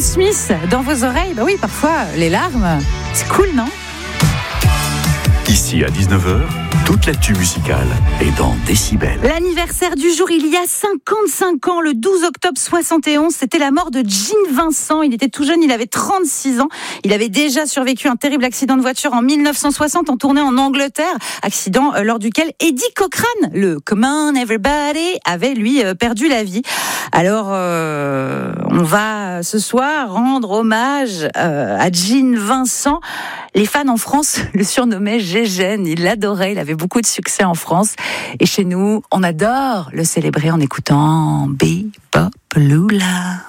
Aerosmith dans vos oreilles. Bah oui, parfois, les larmes, c'est cool, non ? Ici à 19h, toute l'actu musicale est dans Décibel. L'anniversaire du jour, il y a 55 ans, le 12 octobre 71, c'était la mort de Gene Vincent. Il était tout jeune, il avait 36 ans. Il avait déjà survécu à un terrible accident de voiture en 1960 en tournée en Angleterre. Accident lors duquel Eddie Cochran, le Come On Everybody, avait lui perdu la vie. Alors, on va ce soir rendre hommage à Gene Vincent. Les fans en France le surnommaient Gégène. Il l'adorait, il avait beaucoup de succès en France. Et chez nous, on adore le célébrer en écoutant Be-Bop Lula.